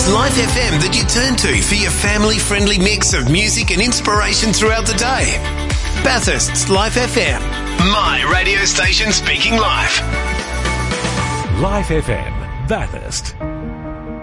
It's Life FM that you turn to for your family-friendly mix of music and inspiration throughout the day. Bathurst's Life FM. My radio station speaking live. Life FM, Bathurst.